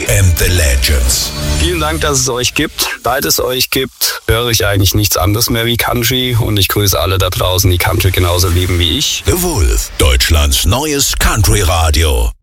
and the Legends. Vielen Dank, dass es euch gibt. Seit es euch gibt, höre ich eigentlich nichts anderes mehr wie Country. Und ich grüße alle da draußen, die Country genauso lieben wie ich. The Wolf, Deutschlands neues Country-Radio.